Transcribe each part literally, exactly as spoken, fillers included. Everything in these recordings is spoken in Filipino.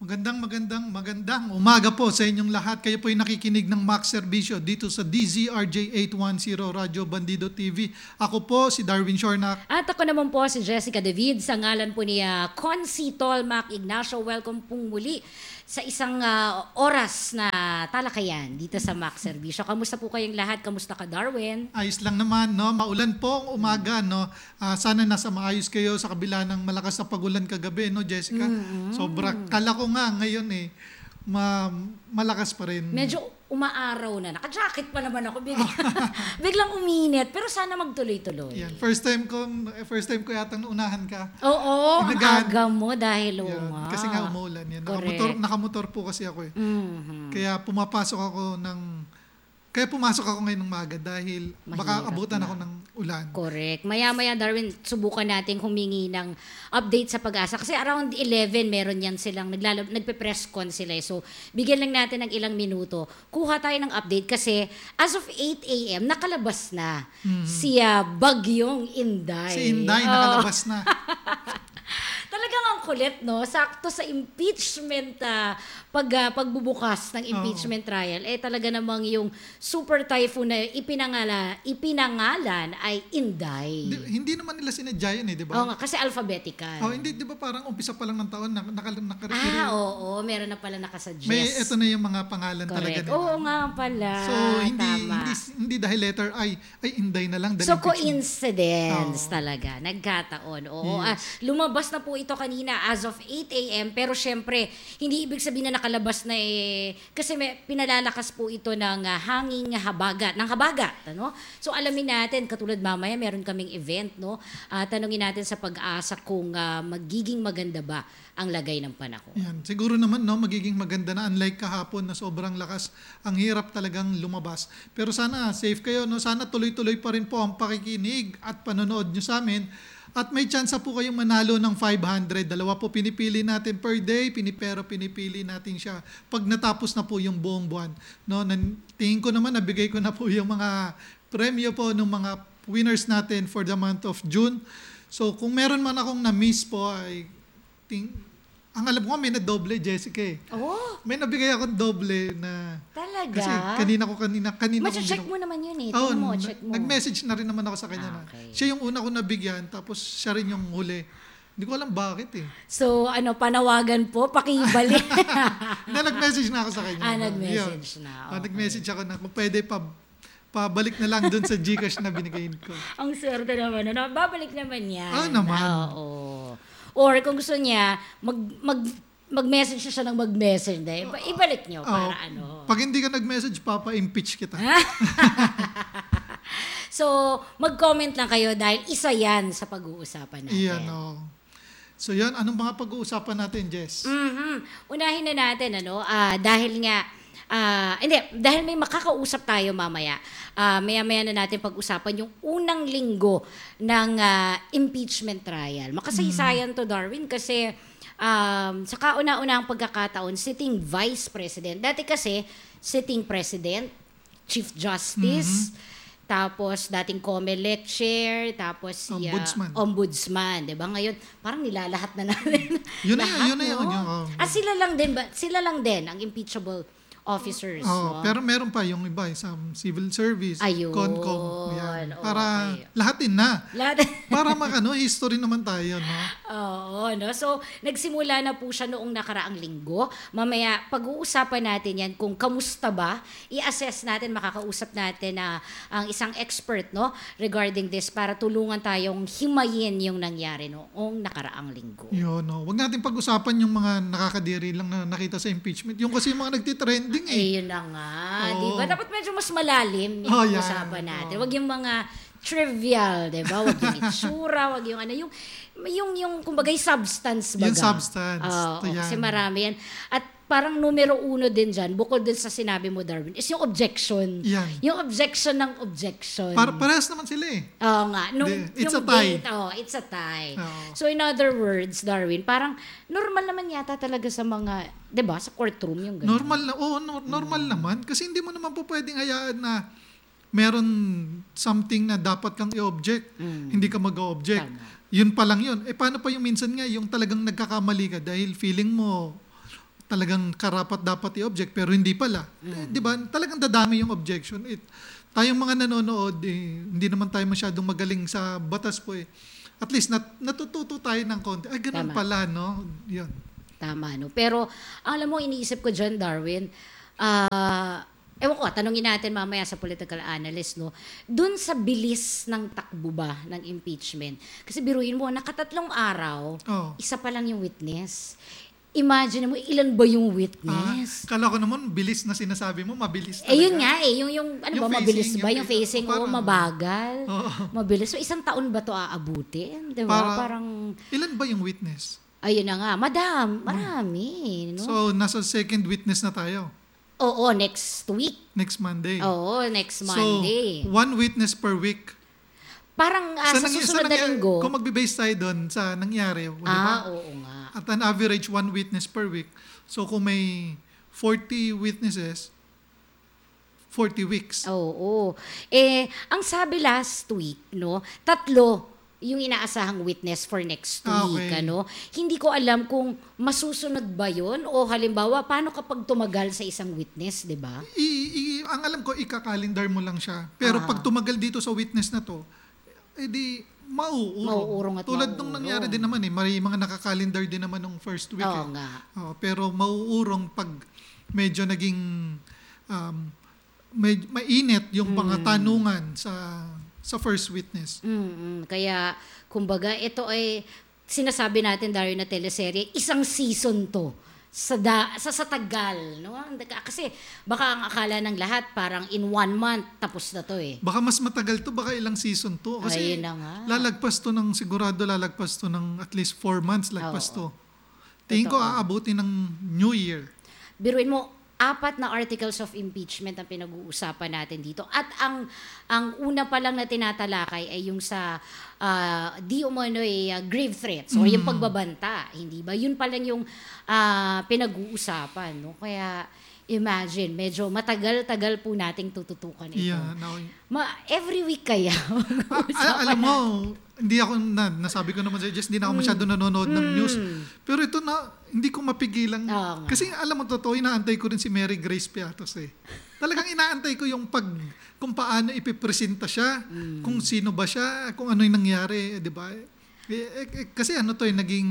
Magandang, magandang, magandang umaga po sa inyong lahat. Kayo po ay nakikinig ng Max Servicio dito sa D Z R J eight ten Radyo Bandido T V. Ako po si Darwin Shornac. At ako naman po si Jessica David sa ngalan po ni uh, Consi Tolmac Ignacio. Welcome pong muli sa isang uh, oras na talakayan dito sa Max Servicio. Kamusta po kayong lahat? Kamusta ka, Darwin? Ayos lang naman, no? Maulan po ang umaga, no? Ah, sana nasa maayos kayo sa kabila ng malakas na pagulan kagabi, no, Jessica? Mm-hmm. Sobra. Kala ko nga ngayon eh, ma- malakas pa rin. Medyo umaaraw na. Naka-jacket pa naman ako. Biglang, biglang uminit. Pero sana magtuloy-tuloy. Yan. First time ko, first time ko yatang naunahan ka. Oo, ang Inagaan. aga mo dahil oo Yan. nga. Kasi nga umuulan. Yan. Correct. Nakamotor, nakamotor po kasi ako eh. Mhm. Kaya pumapasok ako ng... Kaya pumasok ako ngayon ng maaga dahil baka Mahirap abutan na. ako ng ulan. Correct. Maya-maya, Darwin, subukan natin humingi ng update sa pag-asa. Kasi around eleven, meron yan silang, naglalo, nagpe-press con sila. So, bigyan lang natin ng ilang minuto. Kuha tayo ng update kasi as of eight a.m., nakalabas na Mm-hmm. si uh, Bagyong Inday. Si Inday Oo. nakalabas na. Talagang ang kulit, no? Sakto sa impeachment, ah, pag, ah, pagbubukas ng impeachment trial, eh talaga namang yung super typhoon na ipinangala, ipinangalan ay Inday. Di- hindi naman nila sinadya yun eh, di ba? Oo nga, kasi alphabetical. Oh, hindi, di ba parang umpisa pa lang ng taon, nak- naka, naka, Ah, oo, meron na pala nakasuggest. may ito na yung mga pangalan talaga Correct. nila. Oo nga pala. So, hindi, Tama. hindi hindi dahil letter I, ay Inday na lang. dahil So, impeachment. coincidence Oo. talaga. Nagkataon. Oo. Yes. Ah, lumabas na po ito kanina as of eight a.m. Pero syempre, hindi ibig sabihin na nakalabas na eh. Kasi may, pinalalakas po ito ng ah, hanging habagat. Ng habagat. Ano? So, alamin natin, katulad mamaya, meron kaming event. No? Ah, tanungin natin sa pag-asa kung ah, magiging maganda ba ang lagay ng panahon. Yan. Siguro naman no, magiging maganda na unlike kahapon na sobrang lakas, ang hirap talagang lumabas. Pero sana safe kayo, no? Sana tuloy-tuloy pa rin po ang pakikinig at panonood nyo sa amin. At may chance po kayong manalo ng five hundred. Dalawa po pinipili natin per day, pinipero pinipili natin siya pag natapos na po yung buong buwan. No, nan, tingin ko naman nabigay ko na po yung mga premyo po ng mga winners natin for the month of June. So kung meron man akong na-miss po ay ting, ang alam ko may na-doble, Jessica eh. Oh, May nabigay akong doble na talaga? kasi kanina ko kanina kanina ko Mache-check ginawa- mo naman yun eh. Oo, Tingnan mo, na- check mo. nag-message na rin naman ako sa kanya Ah, na. okay. Siya yung una ko nabigyan, tapos siya rin yung huli. Hindi ko alam bakit eh. So, ano, panawagan po, pakibalik. na nag-message na ako sa kanya. Ah, no? nag-message Yun. na, Ah, okay. nag-message ako na kung pwede pa pabalik na lang dun sa Gcash na binigay ko. Ang swerte naman. Ano? Babalik naman yan. Ah, naman. Oo. Or kung gusto niya, mag, mag, mag-message siya ng mag-message. Na, iba- ibalik niyo para Oh, ano. Pag hindi ka nag-message, papa-impeach kita. So, mag-comment lang kayo dahil isa yan sa pag-uusapan natin. Iyan, oh. So yan, anong mga pag-uusapan natin, Jess? Mhm. Unahin na natin, ano, ah, dahil nga, ah, hindi, dahil may makakausap tayo mamaya, ah, maya-maya na natin pag-usapan yung unang linggo ng ah, impeachment trial. Makasaysayan to, Darwin, kasi um, sa kauna-unahang pagkakataon, sitting vice president. Dati kasi, sitting president, chief justice, tapos dating COMELEC chair, tapos si ah, Ombudsman. ombudsman, 'di ba? Ngayon, parang nilalahat na natin. Yun na Lahat, yun, yun na yun, no? yun, oh. Ah, sila lang din ba? Sila lang din ang impeachable officers, Oh, no? pero meron pa yung iba, some civil service, Ayun. CONCOM, yan. Okay. Para lahatin na. Lahat. Para makano history naman tayo, no? Oo, no? So, nagsimula na po siya noong nakaraang linggo. Mamaya, pag-uusapan natin yan kung kamusta ba. I-assess natin, makakausap natin na ang isang expert, no? Regarding this, para tulungan tayong himayin yung nangyari noong nakaraang linggo. Yun, no. Wag natin pag-usapan yung mga nakakadiri lang na nakita sa impeachment. Yung kasi yung mga nagtitrending eh. Eh, yun na nga. Oo. Di ba? Dapat medyo mas malalim yung Oh, yan. usapan natin. Oo. Wag yung mga trivial, di ba? Wag yung itsura, wag yung ano, yung, yung, yung kumbaga, yung substance baga. Yung substance. Oo, Yan. kasi marami yan. At parang numero uno din dyan, bukod din sa sinabi mo, Darwin, is yung objection. Yan. Yung objection ng objection. Para parehas naman sila eh. Oo nga. Nung, Di- it's yung a tie. date, oh, it's a tie. Oo. So in other words, Darwin, parang normal naman yata talaga sa mga, 'di ba, sa courtroom yung ganun. Normal na, oo, no- normal naman. Kasi hindi mo naman po pwedeng hayaan na meron something na dapat kang i-object. Mm. Hindi ka mag-object. Tama. Yun pa lang yun. Eh paano pa yung minsan nga, yung talagang nagkakamali ka dahil feeling mo talagang karapat dapat i-object pero hindi pala. Eh, 'di ba? Talagang dadami yung objection. It, tayong mga nanonood, eh, hindi naman tayo masyadong magaling sa batas po eh. At least nat, natututo tayo ng konti. Ay, ganun Tama. pala, no? Yun. Tama, no? Pero, alam mo, iniisip ko dyan, Darwin, ah, ewan ko, tanongin natin mamaya sa political analyst, no? Doon sa bilis ng takbo ba ng impeachment? Kasi biruin mo, nakatatlong araw, Oh. isa pa lang yung witness. Imagine mo, ilan ba yung Ah, witness? kala ko naman, bilis na sinasabi mo, mabilis talaga. Eh, yun nga eh. Yung, yung ano Yung ba, facing, mabilis ba? yung Yung facing, facing, oh, oo, parang- mabagal. Oo. Mabilis. So, isang taon ba to aabutin? Di ba? Para- Parang, Ilan ba yung witness? ayun na nga, madam, marami. No? So, nasa second witness na tayo. Oo, next week. Next Monday. Oo, next Monday. So, one witness per week. Parang ah, sa nangy- susunod na nangyari- linggo. Kung magbe-base tayo doon sa nangyari, di Ah, ba? oo nga. At an average, one witness per week. So, kung may forty witnesses, forty weeks. Oo. Eh, ang sabi last week, no, tatlo yung inaasahang witness for next Ah, week, okay. ano. Hindi ko alam kung masusunod ba 'yon o halimbawa paano kapag tumagal sa isang witness, 'di ba? I, i- ang alam ko, ika-calendar mo lang siya. Pero Ah. pag tumagal dito sa witness na to, edi mauurong. Mauurong at Tulad mauurong. nung nangyari din naman eh, may mga naka-calendar din naman nung first week. Oo eh. nga. Oh, pero mauurong pag medyo naging um, may, mainit yung Hmm. pangatanungan sa sa first witness. Mm, kaya kumbaga ito ay sinasabi natin Dario na teleserye, isang season to sa da, sa, sa tagal, no? Kasi baka ang akala ng lahat parang in one month tapos na to eh. Baka mas matagal to, baka ilang season to. Kasi Ayun na nga. lalagpas to ng sigurado, lalagpas to ng at least four months, lagpas to. Tingin ko Totoo. aabuti ng New Year. Biruin mo, apat na articles of impeachment ang pinag-uusapan natin dito. At ang ang una pa lang na tinatalakay ay yung sa ah, di umano eh, ah, grave threats o yung pagbabanta, hindi ba? Yun pa lang yung ah, pinag-uusapan, no? Kaya imagine, medyo matagal-tagal po nating tututukan ito. Yeah, now, Ma, every week kaya? Ah, alam mo, hindi ako, na, nasabi ko naman sa just hindi na ako masyado nanonood ng news. Pero ito na, hindi ko mapigilan. Hmm. Oo nga. Kasi alam mo, totoo, inaantay ko rin si Mary Grace Piatos eh. Talagang inaantay ko yung pag, kung paano ipipresenta siya, Hmm. kung sino ba siya, kung ano yung nangyari, eh, di ba? Eh, eh, eh, kasi ano to, eh, naging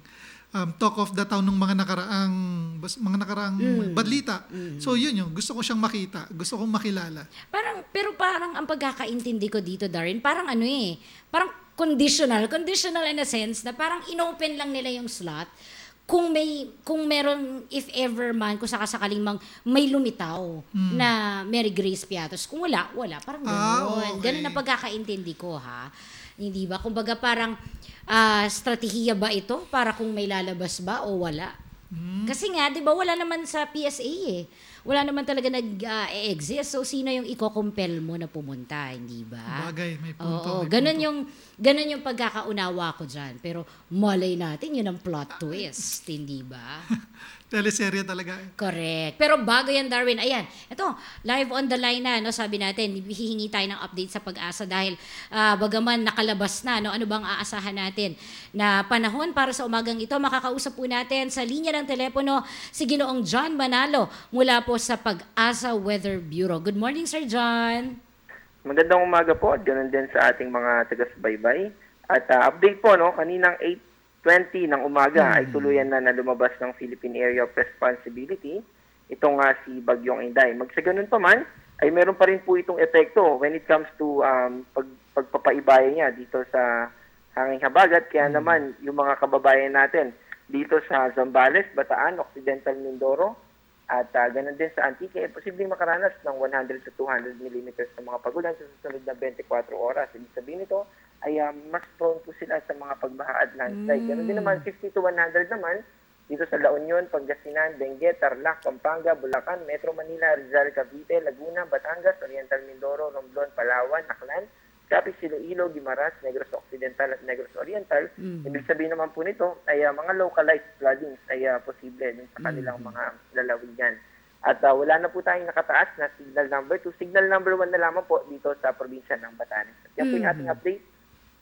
um, talk of the town ng mga nakaraang, bas, mga nakaraang Hmm. badlita. So yun yung, gusto ko siyang makita, gusto kong makilala. Parang, pero parang ang pagkakaintindi ko dito, Darin, parang ano eh, parang conditional, conditional in a sense na parang inopen lang nila yung slot kung may, kung meron, if ever man, kung sakasakaling mang may lumitaw na Mary Grace Piatos. Kung wala, wala. Parang Ah, gano'n. okay. Ganun ang pagkakaintindi ko, ha? Hindi ba? Kumbaga parang ah, strategiya ba ito para kung may lalabas ba o wala? Kasi nga, di ba, wala naman sa P S A eh. Wala naman talaga nag-exist. So, sino yung iko-compel mo na pumunta, hindi ba? Bagay, may punto. Oo, may ganun punto. yung, ganun yung pagkakaunawa ko dyan. Pero malay natin, yun ang plot twist, hindi ba? Teleserye talaga. Correct. Pero bago yan, Darwin, ayan, ito, live on the line na, no, sabi natin, hihingi tayo ng update sa pag-asa dahil ah, bagaman nakalabas na, no, ano bang aasahan natin na panahon para sa umagang ito. Makakausap po natin sa linya ng telepono si Ginoong John Manalo mula po sa Pag-asa Weather Bureau. Good morning, Sir John. Magandang umaga po, ganun din sa ating mga taga-subaybay. At ah, update po, no, kaninang eight twenty ng umaga ay tuluyan na na lumabas ng Philippine Area of Responsibility. Ito nga si Bagyong Inday. Magsaganon pa man, ay meron pa rin po itong epekto when it comes to um, pag, pagpapaibaya niya dito sa hanging habagat. Kaya naman, yung mga kababayan natin dito sa Zambales, Bataan, Occidental Mindoro, at uh, ganun din sa Antique, eh, posibleng makaranas ng one hundred to two hundred millimeters ng mga pagulan sa susunod na twenty-four oras. Ibig sabihin nito ay uh, mas prone po sila sa mga pagbaha at landslide. Ganun din naman, fifty to one hundred naman dito sa La Union, Pangasinan, Benguet, Tarlac, Pampanga, Bulacan, Metro Manila, Rizal, Cavite, Laguna, Batangas, Oriental Mindoro, Romblon, Palawan, Aklan, Capiz, Iloilo, Guimaras, Negros Occidental at Negros Oriental. Ibig sabihin naman po nito ay uh, mga localized floodings ay uh, posible dun sa kanilang mga lalawigan. At uh, wala na po tayong nakataas na signal number two. Signal number one na lamang po dito sa probinsya ng Batanes. At yan po yung ating update.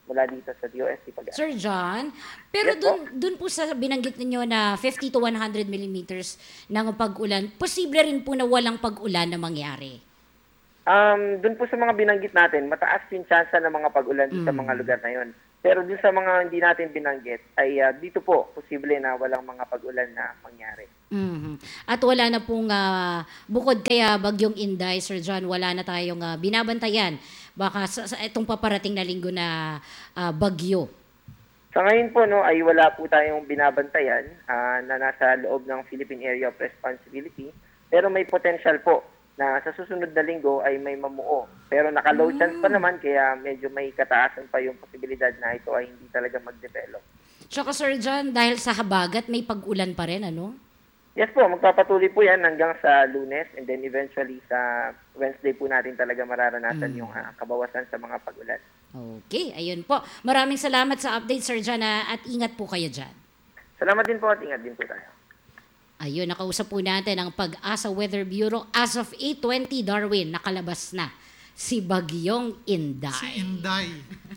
mula dito sa D O S T Pag-asa. Sir John, pero Yes, dun, dun po sa binanggit ninyo na fifty to one hundred millimeters ng pag-ulan, posible rin po na walang pag-ulan na mangyari. Um, doon po sa mga binanggit natin, mataas yung chance ng mga pag-ulan sa mga lugar na yon. Pero doon sa mga hindi natin binanggit, ay uh, dito po, posible na walang mga pag-ulan na mangyari. Mhm. At wala na pong, ah, bukod kaya bagyong Inday, Sir John, wala na tayong ah, binabantayan. Baka sa, sa itong paparating na linggo na ah, bagyo. Sa ngayon po, no, ay wala po tayong binabantayan ah, na nasa loob ng Philippine Area of Responsibility. Pero may potential po na sa susunod na linggo ay may mamuo. Pero naka-low chance pa naman, kaya medyo may kataasan pa yung posibilidad na ito ay hindi talaga mag-develop. Tsaka Sir John, dahil sa habagat, may pag-ulan pa rin, ano? Yes po, magpapatuloy po yan hanggang sa Lunes, and then eventually sa Wednesday po natin talaga mararanasan yung ah, kabawasan sa mga pag-ulan. Okay, ayun po. Maraming salamat sa update, Sir John, ah, at ingat po kayo dyan. Salamat din po at ingat din po tayo. Ayun, nakausap po natin ang Pag-asa Weather Bureau. As of eight twenty, Darwin, nakalabas na si Bagyong Inday. Si Inday.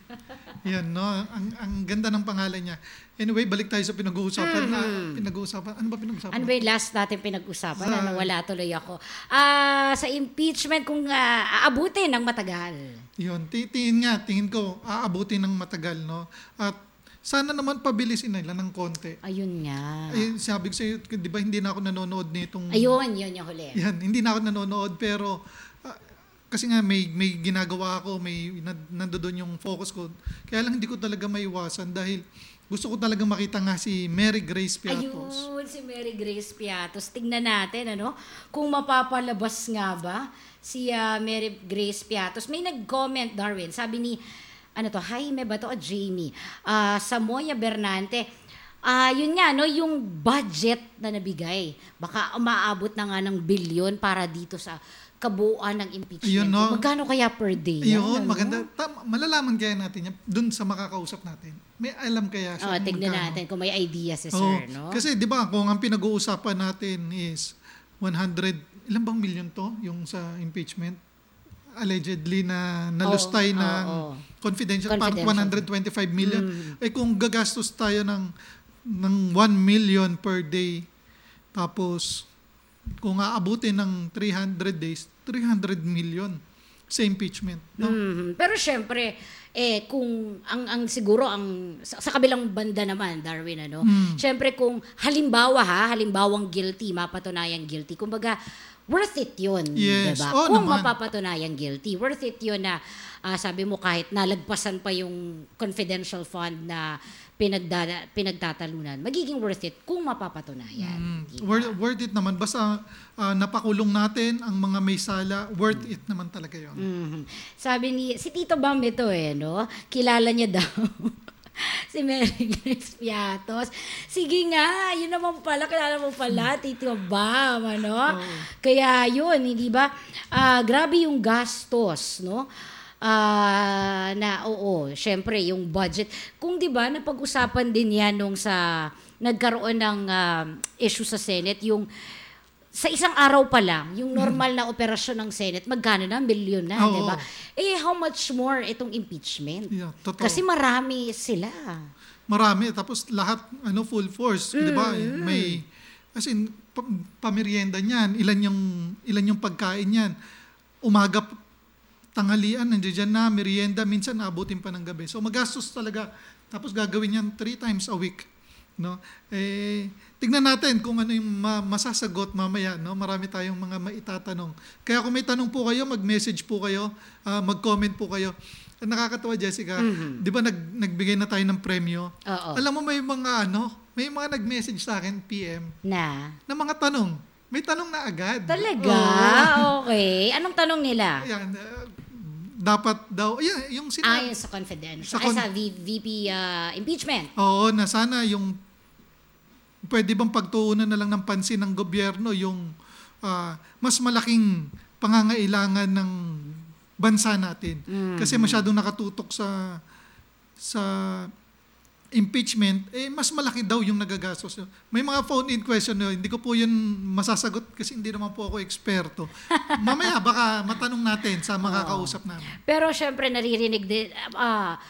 Yan, no? Ang, ang ganda ng pangalan niya. Anyway, balik tayo sa pinag-uusapan na pinag-uusapan. Ano ba pinag-uusapan? Ano ba yung last natin pinag-usapan? Sa- Na nawala tuloy ako. Ah, sa impeachment, kung ah, aabutin ng matagal. Yun, ti- tingin nga, tingin ko, aabutin ng matagal, no? At sana naman pabilisin nila ng konti. Ayun nga. Ay, sabi ko sa'yo, di ba hindi na ako nanonood nitong... Ayun, yun yung huli. Yan, hindi na ako nanonood, pero ah, kasi nga may may ginagawa ako, may nad- nandoon yung focus ko. Kaya lang hindi ko talaga maiwasan dahil gusto ko talaga makita nga si Mary Grace Piatos. Ayun, si Mary Grace Piatos. Tingnan natin, ano, kung mapapalabas nga ba si ah, Mary Grace Piatos. May nag-comment, Darwin. Sabi ni, ano to, Jaime ba to o Jamie? Ah, Samoya Bernante. Ah, yun nga, no, yung budget na nabigay. Baka umaabot na nga ng bilyon para dito sa kabuuan ng impeachment. Ayun, no? Magkano kaya per day? Ayun, ano? maganda. Tam- malalaman kaya natin yan dun sa makakausap natin. May alam kaya siya Oh, kung tignan magkano. natin kung may idea si Oo. sir, no? Kasi di ba kung ang pinag-uusapan natin is one hundred, ilan bang million to yung sa impeachment? Allegedly na nalustay Oo, ng oo. confidential, parang Confidential. one hundred twenty-five million. Eh kung gagastos tayo ng ng one million per day, tapos kung aabutin ng three hundred days, three hundred million sa impeachment. No? Mhm. Pero syempre, eh kung ang ang siguro ang sa, sa kabilang banda naman, Darwin, ano? Mm. Syempre kung halimbawa ha, halimbawang guilty, mapatunayang guilty. Kumbaga, worth it 'yun, Yes. 'di ba? Oo Kung naman. mapapatunayang guilty, worth it 'yun na ah, sabi mo kahit nalagpasan pa yung confidential fund na pinagdada, pinagtatalunan, magiging worth it kung mapapatunayan. Mm, Di ba? worth, worth it naman. Basta ah, napakulong natin ang mga may sala, worth it naman talaga yon. Mhm. Sabi ni, si Tito Bam ito eh, no? Kilala niya daw. Si Mary Grace Piatos. Sige nga, yun naman pala, kilala mo pala, Tito Bam, ano? Kaya yun, hindi ba? Ah, grabe yung gastos, no? Ah, na oo, syempre yung budget. Kung 'di ba napag-usapan din 'yan nung sa nagkaroon ng ah, issue sa Senate, yung sa isang araw pa lang, yung normal na operasyon ng Senate, magkano na? Milyon na, Oo. di ba? Eh, how much more itong impeachment? Yeah, totoo. Kasi marami sila. Marami, tapos lahat ano full force, 'di ba? May as in pa, pamerienda niyan, ilan yung ilan yung pagkain niyan. Umaga, tanghalian, nandiyan na, merienda, minsan naabutin pa ng gabi. So magastos talaga. Tapos gagawin yan three times a week. No? Eh, tignan natin kung ano yung ma- masasagot mamaya. No? Marami tayong mga maitatanong. Kaya kung may tanong po kayo, mag-message po kayo, ah, mag-comment po kayo. Nakakatawa, Jessica, di ba nag, nagbigay na tayo ng premyo? Oo. Alam mo, may mga ano, may mga nag-message sa akin, P M, Na? na mga tanong. May tanong na agad. Talaga? Okay. Anong tanong nila? Ayan, uh, dapat daw, ayan, yung sinabi. Ayon sa confidential. Sa Ay, con- sa V- VP ah, impeachment. Oo, na sana yung pwede bang pagtuunan na lang ng pansin ng gobyerno yung ah, mas malaking pangangailangan ng bansa natin. Kasi masyadong nakatutok sa sa impeachment, eh mas malaki daw yung nagagastos. May mga phone-in question yun. Hindi ko po yun masasagot kasi hindi naman po ako eksperto. Mamaya baka matanong natin sa makakausap namin. Pero syempre naririnig din, ah,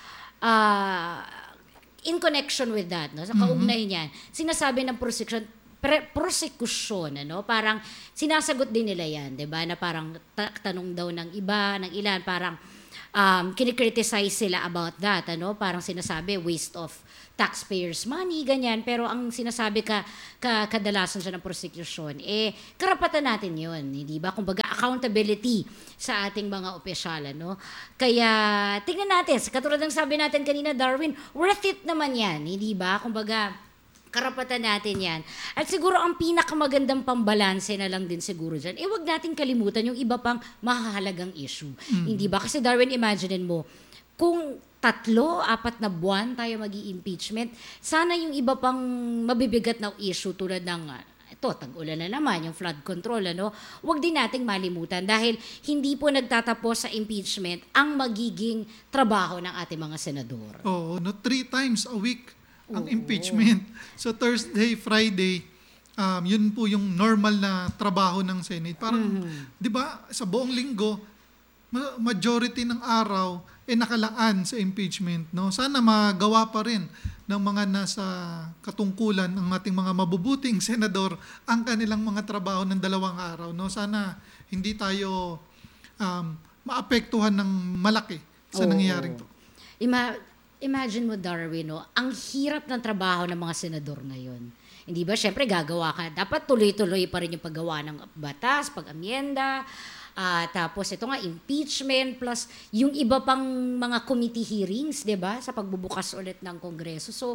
ah, in connection with that, no, sa kaugnay niyan, sinasabi ng prosecution, pre- prosecution, ano, parang sinasagot din nila yan, di ba, na parang ta- tanong daw ng iba, ng ilan, parang um, kinikriticize sila about that, ano, parang sinasabi, waste of taxpayers' money, ganyan, pero ang sinasabi ka, ka kadalasan siya ng prosecution, eh, karapatan natin yun, hindi ba? Kumbaga, accountability sa ating mga opisyal, ano? Kaya, tingnan natin, katulad ng sabi natin kanina, Darwin, worth it naman yan, hindi ba? Kumbaga, karapatan natin yan. At siguro ang pinakamagandang pambalanse na lang din siguro dyan, eh wag natin kalimutan yung iba pang mahahalagang issue. Hindi ba? Kasi Darwin, imaginein mo, kung tatlo, apat na buwan tayo mag-i-impeachment, sana yung iba pang mabibigat na issue tulad ng, uh, ito, tag-ulan na naman, yung flood control, ano, wag din nating malimutan dahil hindi po nagtatapos sa impeachment ang magiging trabaho ng ating mga senador. Oo, no, three times a week ang impeachment. So Thursday, Friday, um, yun po yung normal na trabaho ng Senate. Parang, di ba, sa buong linggo, ma- majority ng araw, eh nakalaan sa impeachment. No? Sana magawa pa rin ng mga nasa katungkulan ng ating mga mabubuting senador ang kanilang mga trabaho ng dalawang araw. No? Sana hindi tayo um, maapektuhan ng malaki sa Oo. nangyayaring to. Ima- imagine mo, Darwin, no? Ang hirap ng trabaho ng mga senador ngayon. Hindi ba? Siyempre, gagawa ka. Dapat tuloy-tuloy pa rin yung paggawa ng batas, pag-amyenda, ah, tapos ito nga, impeachment, plus yung iba pang mga committee hearings, di ba? Sa pagbubukas ulit ng Kongreso. So,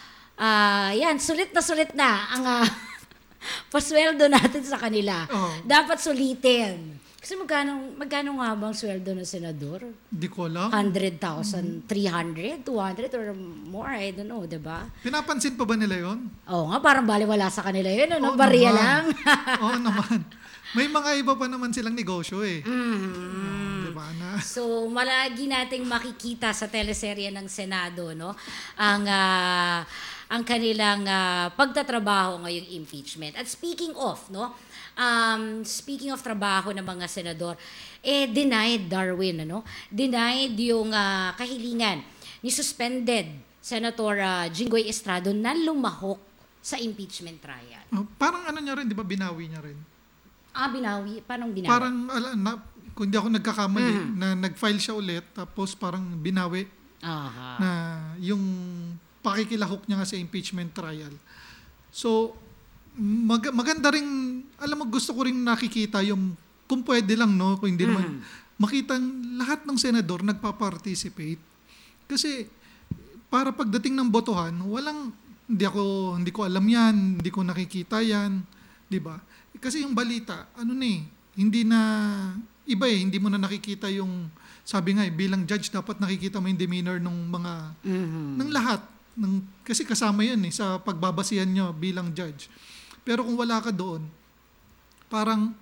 ah, yan, sulit na sulit na ang uh, pasweldo natin sa kanila. Oo. Dapat sulitin. Kasi magkano, magkano nga bang sweldo ng senador? Di ko alam. one hundred thousand, three hundred, two hundred or more, I don't know, 'di ba? Pinapansin pa ba nila yon? Oo nga, parang baliwala sa kanila yun, ano? Oo Bariya naman. lang. Oo naman. May mga iba pa naman silang negosyo eh. Mm. Di ba na? So, malagi nating makikita sa teleserye ng Senado, no? Ang ah, ang kanilang ah, pagtatrabaho ngayong impeachment. At speaking of, no? Um, speaking of trabaho ng mga senador, eh denied Darwin, ano? Denied yung ah, kahilingan ni suspended Senator ah, Jinggoy Estrado na lumahok sa impeachment trial. Oh, parang ano niya rin, di ba binawi niya rin? Ah, binawi? Paano binawi? Parang, ala, na, kung di ako nagkakamali, na nag-file siya ulit, tapos parang binawi Aha. na yung pakikilahok niya nga sa impeachment trial. So, mag- maganda rin, alam mo, gusto ko rin nakikita yung, kung pwede lang, no, kung hindi naman, makita lahat ng senador nagpa-participate. Kasi, para pagdating ng botohan, walang, hindi ako, hindi ko alam yan, hindi ko nakikita yan, di ba? Kasi yung balita, ano na eh, hindi na, iba eh, hindi mo na nakikita yung, sabi nga eh, bilang judge, dapat nakikita mo yung demeanor ng mga, Mhm. ng lahat. Ng, kasi kasama yun eh, sa pagbabasihan nyo bilang judge. Pero kung wala ka doon, parang,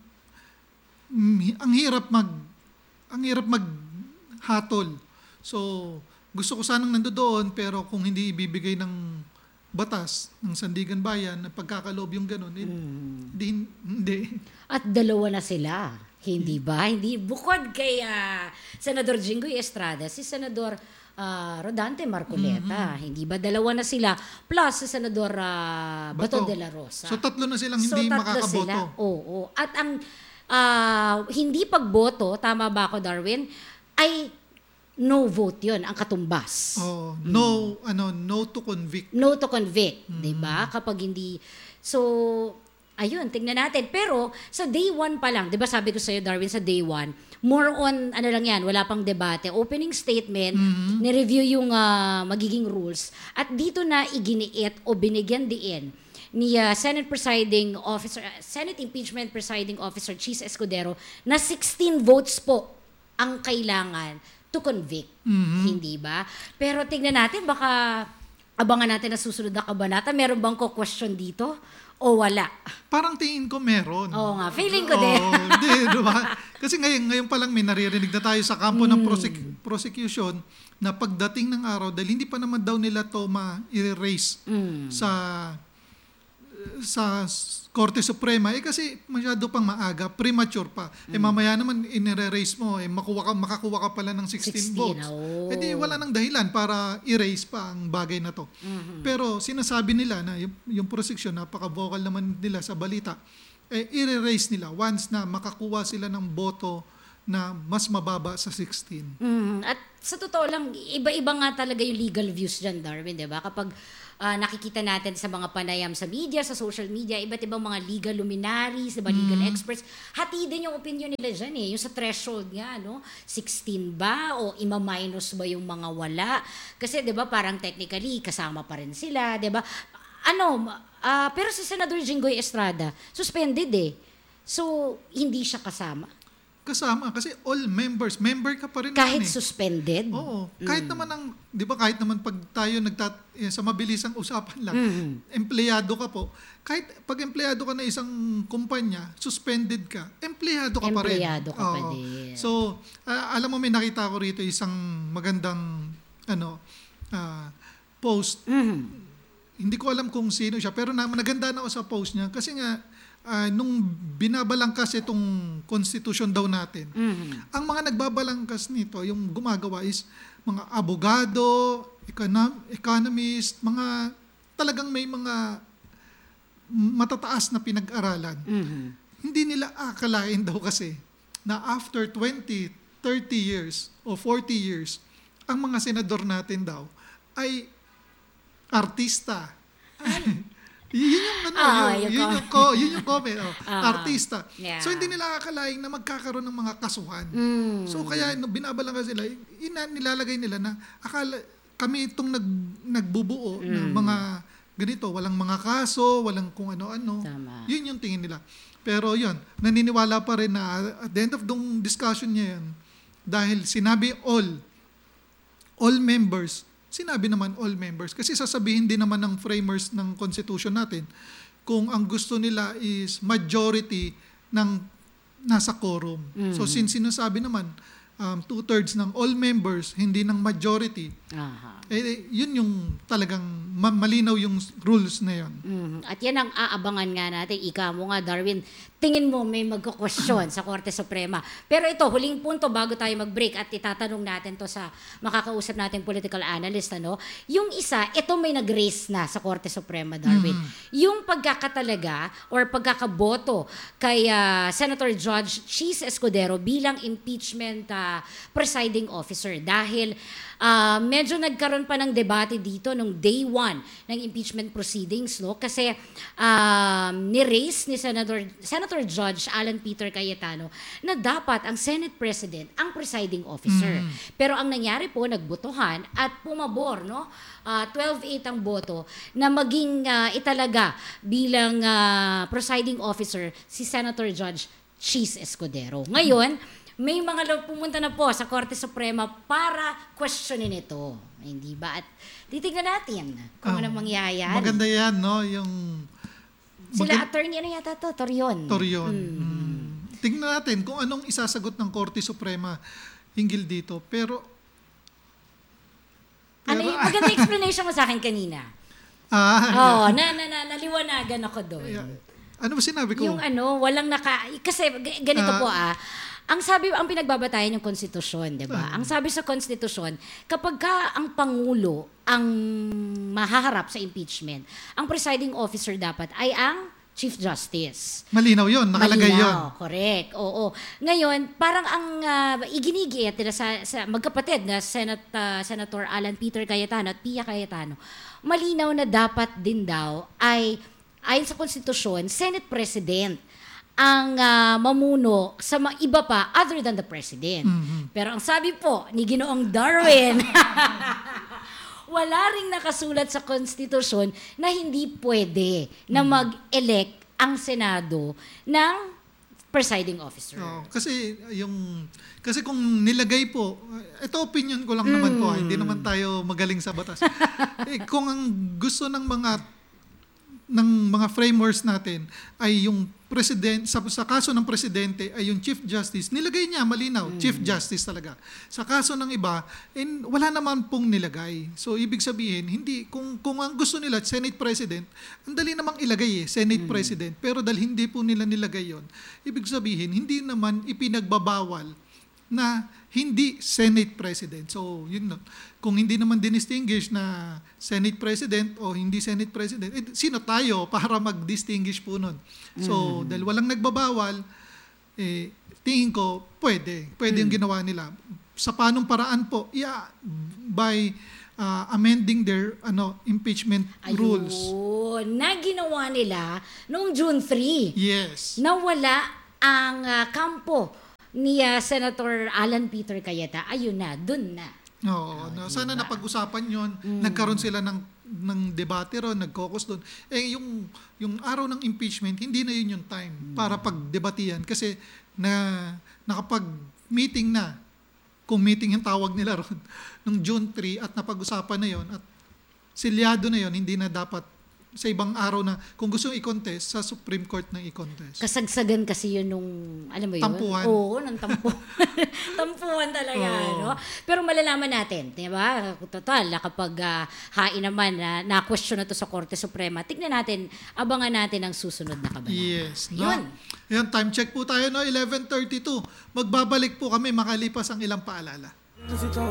mm, ang hirap mag, ang hirap maghatol. So, gusto ko sanang nandoon, pero kung hindi ibibigay ng batas ng Sandigan Bayan na pagkakaloob yung ganun, eh, di, hindi. At dalawa na sila. Hindi ba? Hindi. Bukod kay ah, Senador Jinggoy Estrada, si Senador ah, Rodante Marcoleta. Hindi ba? Dalawa na sila. Plus si Senador ah, Bato de la Rosa. So tatlo na silang So, hindi tatlo makakaboto. sila. Oo. At ang ah, hindi pagboto, tama ba ako, Darwin, ay no vote yun, ang katumbas. Oh, no, ano, no to convict. No to convict, 'di ba? Kapag hindi so ayun, tingnan natin. Pero sa day one pa lang, 'di ba sabi ko sa iyo, Darwin, sa day one, more on ano lang 'yan, wala pang debate, opening statement, ni-review yung ah, magiging rules at dito na iginiit o binigyan diin ni ah, Senate Presiding Officer ah, Senate Impeachment Presiding Officer Cheese Escudero na sixteen votes po ang kailangan to convict. Hindi ba? Pero tingnan natin, baka abangan natin na susunod na kabanata. Meron bang ko-question dito? O wala? Parang tingin ko meron. Oo nga, feeling ko din. Oo, di, diba? Kasi ngayon, ngayon pa lang may naririnig na tayo sa kampo ng prosec- prosecution na pagdating ng araw, dahil hindi pa naman daw nila to ma-erase Mm. sa sa s- Korte Suprema, eh kasi masyado pang maaga, premature pa. Eh mamaya naman inire-raise mo, eh makuha ka, makakuha ka pala ng sixteen, sixteen, votes. oh. Eh di wala nang dahilan para erase pa ang bagay na to. Pero sinasabi nila na yung, yung prosecution, napaka-vocal naman nila sa balita, eh i-raise nila once na makakuha sila ng boto na mas mababa sa sixteen. Mm, at sa totoo lang, iba-iba nga talaga yung legal views dyan, Darwin, di ba? Kapag ah, nakikita natin sa mga panayam sa media, sa social media, iba't ibang mga legal luminaries, diba, legal experts, hati din yung opinion nila dyan eh. Yung sa threshold nga, no? sixteen ba? O ima-minus ba yung mga wala? Kasi, di ba, parang technically, kasama pa rin sila, di ba? Ano, ah, pero si Senador Jinggoy Estrada, suspended eh. So, hindi siya kasama. Kasama, kasi all members, member ka pa rin Kahit naman eh. suspended. Oo. Kahit naman ang, di ba kahit naman pag tayo nagtat, eh, sa mabilisang usapan lang, Mm. empleyado ka po, kahit pag empleyado ka na isang kumpanya, suspended ka, empleyado ka pa rin. Empleyado ka pa Oo. din. So, ah, alam mo may nakita ko rito isang magandang ano ah, post. Mhm. Hindi ko alam kung sino siya, pero na, naganda na ako sa post niya kasi nga ah, nung binabalangkas itong konstitusyon daw natin, Mhm. ang mga nagbabalangkas nito, yung gumagawa is mga abogado, econom- economist, mga talagang may mga matataas na pinag-aralan. Mhm. Hindi nila akalain daw kasi na after twenty, thirty years o forty years, ang mga senador natin daw ay artista. Y- yun yung ano, Ah, yun, yung yun com- yung ko, yun yung comment, oh, Ah, artista. yeah. So hindi nila akalain na magkakaroon ng mga kasuhan. Mm. So kaya no, binabalangka sila, ina, nilalagay nila na akala kami itong nag, nagbubuo Mm. ng mga ganito, walang mga kaso, walang kung ano-ano. Tama. Yun yung tingin nila. Pero yun, naniniwala pa rin na at the end of the discussion niya yan, dahil sinabi all, all members, sinabi naman all members. Kasi sasabihin din naman ng framers ng constitution natin kung ang gusto nila is majority ng nasa quorum. So since sinasabi naman um, two-thirds ng all members, hindi ng majority, Aha. eh, yun yung talagang ma- malinaw yung rules na yun. Mhm. At yan ang aabangan nga natin. Ika mo nga, Darwin, tingin mo may magkukwestiyon sa Korte Suprema. Pero ito, huling punto bago tayo mag-break at itatanong natin to sa makakausap nating political analyst. Ano? Yung isa, ito may nag-raise na sa Korte Suprema, Darwin. Yung pagkakatalaga or pagkakaboto kay ah, Senator Judge Cheese Escudero bilang impeachment ah, presiding officer. Dahil ah, medyo nagkaroon pa ng debate dito nung day one ng impeachment proceedings, no? Kasi um, ni-raise ni Senator, Senator Judge Alan Peter Cayetano na dapat ang Senate President ang presiding officer. Pero ang nangyari po, nagbotohan at pumabor, no? Ah, twelve eight ang boto na maging ah, italaga bilang ah, presiding officer si Senator Judge Cheese Escudero. Ngayon, may mga lo- pumunta na po sa Korte Suprema para questionin ito. Hindi ba? At titignan natin kung Ah, anong mangyayari. Maganda yan, no? Yung Sila magand- attorney, ano yata to? Torion. Torion. Mm. Tingnan natin kung anong isasagot ng Korte Suprema hinggil dito. Pero, Ano yung maganda explanation mo sa akin kanina? ah, Oo, na, na, na, naliwanagan ako doon. ano ba sinabi ko? Yung ano, walang naka... Kasi g- ganito Ah. po ah, ang sabi, ang pinagbabatayan yung konstitusyon, di ba? Ah. Ang sabi sa konstitusyon, kapag ka ang Pangulo ang mahaharap sa impeachment, ang presiding officer dapat ay ang Chief Justice. Malinaw yun, nakalagay yun. Malinaw, correct. Oo. Ngayon, parang ang uh, iginigiit nila sa, sa magkapatid na Senate, ah, Senator Alan Peter Cayetano at Pia Cayetano, malinaw na dapat din daw ay, ayon sa konstitusyon, Senate President ang ah, mamuno sa ma- iba pa other than the President. Pero ang sabi po ni Ginoong Darwin, wala ring nakasulat sa konstitusyon na hindi pwede na mag-elect ang Senado ng presiding officer. Oo, kasi yung kasi kung nilagay po, ito opinion ko lang naman po, ah, hindi naman tayo magaling sa batas. eh, kung ang gusto ng mga ng mga framers natin ay yung president sa, sa kaso ng presidente ay yung Chief Justice, nilagay niya malinaw, Chief Justice talaga. Sa kaso ng iba, and wala naman pong nilagay. So ibig sabihin, hindi kung kung ang gusto nila Senate President, ang dali namang ilagay eh, Senate President. Pero dahil hindi po nila nilagay 'yon, ibig sabihin hindi naman ipinagbabawal na hindi Senate President. So, yun nun. Kung hindi naman dinistinguish na Senate President o hindi Senate President, eh, sino tayo para mag-distinguish po nun? So, dahil walang nagbabawal, eh, tingin ko, pwede. Pwede yung ginawa nila. Sa panong paraan po, yeah, by uh, amending their ano impeachment rules. Ayun, na ginawa nila noong June third. Yes. Nawala ang ah, kampo ni ah, Senator Alan Peter Cayeta. Ayun na, dun na. Oo, no, sana napag-usapan 'yon. Nagkaroon sila ng ng debate ron, nag-caucus doon. Eh yung yung araw ng impeachment, hindi na 'yun yung time para pagdebatihan kasi na nakapag-meeting na. Kung meeting yung tawag nila ron nung June third at napag-usapan na 'yon at silyado na 'yon, hindi na dapat sa ibang araw na kung gusto i-contest sa Supreme Court na i-contest. Kasagsagan kasi yun nung, alam mo yun? Tampuhan. Oo, ng tampuhan. Tampuhan talaga, Oo. no? Pero malalaman natin, di ba? Total, na kapag ah, hain naman na na-question na to sa Korte Suprema, tignan natin, abangan natin ang susunod na kabanata. Yes. No? Yun. Yun, time check po tayo, no? eleven thirty-two. Magbabalik po kami makalipas ang ilang paalala.